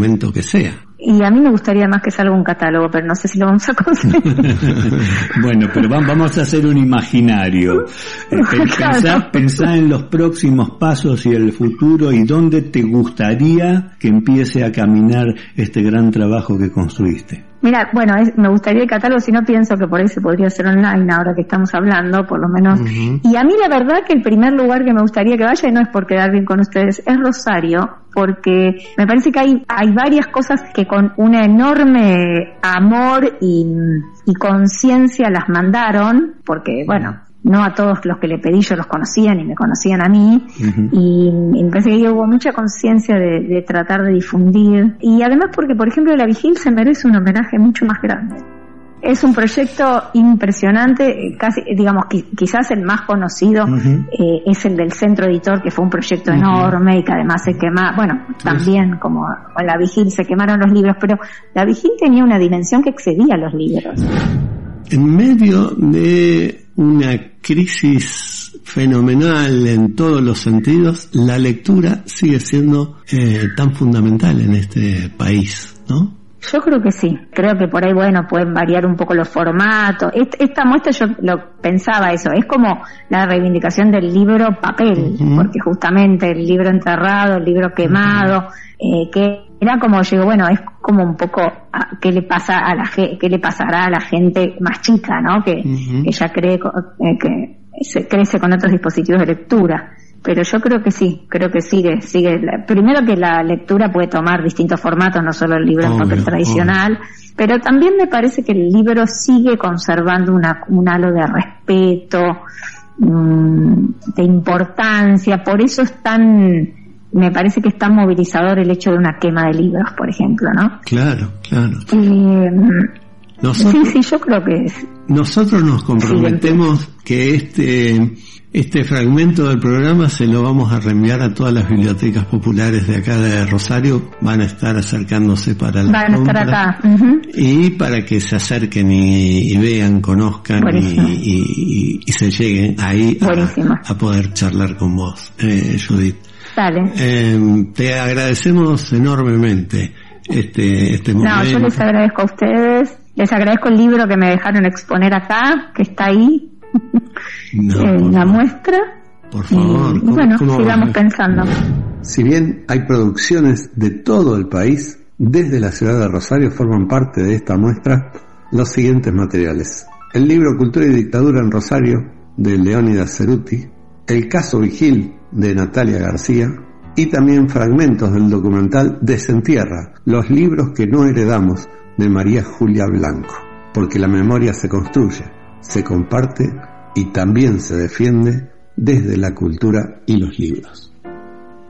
momento que sea. Y a mí me gustaría más que salga un catálogo, pero no sé si lo vamos a conseguir. Bueno, pero vamos a hacer un imaginario. Pensá en los próximos pasos y el futuro y dónde te gustaría que empiece a caminar este gran trabajo que construiste. Mira, bueno, me gustaría el catálogo, si no pienso que por ahí se podría hacer online ahora que estamos hablando, por lo menos. Uh-huh. Y a mí la verdad que el primer lugar que me gustaría que vaya, y no es por quedar bien con ustedes, es Rosario, porque me parece que hay varias cosas que con un enorme amor y conciencia las mandaron, porque bueno, no a todos los que le pedí yo los conocían y me conocían a mí, uh-huh. y me parece que hubo mucha conciencia de tratar de difundir, y además porque por ejemplo La Vigil se merece un homenaje mucho más grande. Es un proyecto impresionante, casi, digamos, quizás el más conocido, uh-huh. Es el del Centro Editor, que fue un proyecto uh-huh. enorme y que además se quema, bueno, también como con La Vigil se quemaron los libros, pero La Vigil tenía una dimensión que excedía los libros. En medio de una crisis fenomenal en todos los sentidos, la lectura sigue siendo tan fundamental en este país, ¿no? Yo creo que sí, creo que por ahí, bueno, pueden variar un poco los formatos. Esta muestra yo lo pensaba eso, es como la reivindicación del libro papel, uh-huh. porque justamente el libro enterrado, el libro quemado, uh-huh. Que era como, yo digo, bueno, es como un poco qué le pasará a la gente más chica, ¿no? Que uh-huh. ella cree que se crece con otros dispositivos de lectura. Pero yo creo que sigue. Primero que la lectura puede tomar distintos formatos, no solo el libro en papel tradicional, pero también me parece que el libro sigue conservando un halo de respeto, de importancia. Por eso me parece que es tan movilizador el hecho de una quema de libros, por ejemplo, ¿no? Claro. Sí, yo creo que es. Nosotros nos comprometemos que este fragmento del programa se lo vamos a reenviar a todas las bibliotecas populares de acá de Rosario. Van a estar acercándose para la Van a estar acá. Uh-huh. Y para que se acerquen y vean, conozcan y se lleguen ahí a poder charlar con vos, Judith. Dale. Te agradecemos enormemente este momento. No, yo les agradezco a ustedes. Les agradezco el libro que me dejaron exponer acá, que está ahí, en la muestra. Por favor. Y bueno, sigamos pensando. Si bien hay producciones de todo el país, desde la ciudad de Rosario forman parte de esta muestra los siguientes materiales: el libro Cultura y Dictadura en Rosario, de Leónidas Ceruti, el caso Vigil, de Natalia García, y también fragmentos del documental Desentierra, los libros que no heredamos, de María Julia Blanco, porque la memoria se construye, se comparte y también se defiende desde la cultura y los libros.